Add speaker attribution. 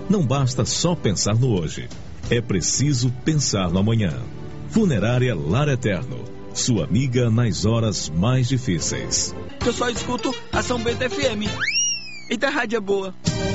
Speaker 1: Não basta só pensar no hoje. É preciso pensar no amanhã. Funerária Lar Eterno. Sua amiga nas horas mais difíceis.
Speaker 2: Eu só escuto a São Bento FM. Eita, rádio é boa.